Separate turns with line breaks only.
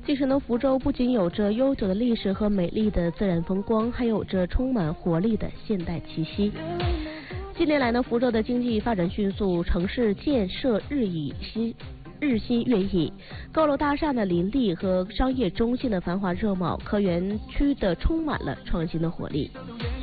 其实呢，福州不仅有着悠久的历史和美丽的自然风光，还有着充满活力的现代气息。近年来呢，福州的经济发展迅速，城市建设日新月异，高楼大厦的林立和商业中心的繁华热闹，科园区的充满了创新的活力。